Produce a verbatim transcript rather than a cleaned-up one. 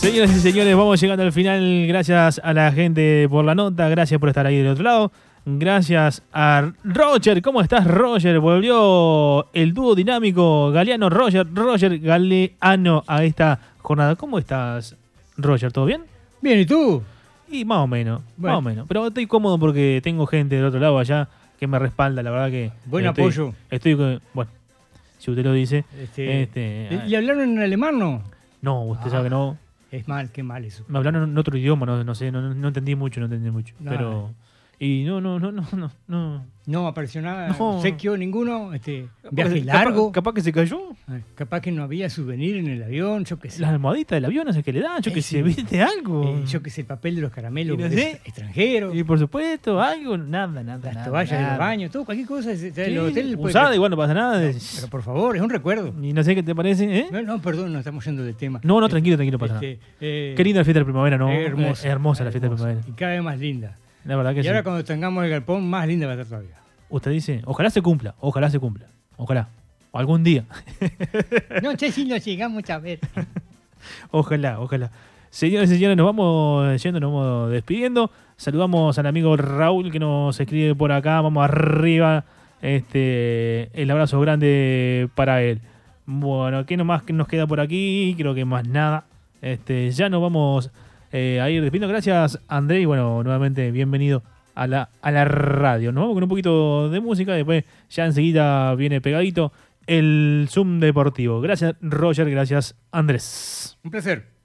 Señoras y señores, vamos llegando al final. Gracias a la gente por la nota. Gracias por estar ahí del otro lado. Gracias a Roger. ¿Cómo estás, Roger? Volvió el dúo dinámico Galeano-Roger. Roger Galeano a esta jornada. ¿Cómo estás, Roger? ¿Todo bien? Bien, ¿y tú? Y más o menos, Bueno. más o menos. Pero estoy cómodo porque tengo gente del otro lado allá que me respalda. La verdad que... Buen estoy, apoyo. Estoy con... Bueno, si usted lo dice... Este, este, ¿Le le hablaron en alemán, no? no, usted Ah. sabe que no... Es mal, qué mal eso. Me hablaron en otro idioma, no, no sé, no, no entendí mucho, no entendí mucho. Nada. Pero... Y no, no, no, no, no, no. No apareció nada, No. obsequio ninguno, este, Capaz viaje que- largo. Capaz, capaz que se cayó. Ay, Capaz que no había souvenir en el avión, yo qué sé. Las almohaditas del avión, no sé qué le dan, yo Eh, que sí. sé, ¿viste algo? Eh, yo qué sé, el papel de los caramelos Y no es sé. extranjero, Y por supuesto, algo, nada, nada. las nada, toallas nada. del baño, todo, cualquier cosa. es- Sí, el hotel puede- usada, igual no pasa nada. No, pero por favor, es un recuerdo. Y no sé qué te parece, ¿eh? No, no, perdón, nos estamos yendo del tema. No, no, tranquilo, tranquilo, pasa Este, eh, nada. Qué linda la fiesta de primavera, ¿no? hermosa, Eh, hermosa la fiesta de hermosa. primavera. Y cada vez más linda. La verdad que Y sí. ahora cuando tengamos el galpón, más linda va a estar todavía. Usted dice, ojalá se cumpla, ojalá se cumpla. Ojalá. O algún día. No sé si nos llegamos a ver. Ojalá, ojalá. Señores y señores, nos vamos yendo, nos vamos despidiendo. Saludamos al amigo Raúl que nos escribe por acá. Vamos arriba. Este, el abrazo grande para él. Bueno, ¿qué nomás nos queda por aquí? Creo que más nada. Este, ya nos vamos eh, a ir despidiendo. Gracias, André. Y bueno, nuevamente bienvenido a la, a la radio. Nos vamos con un poquito de música. Después ya enseguida viene pegadito el Zoom Deportivo. Gracias, Roger. Gracias, Andrés. Un placer.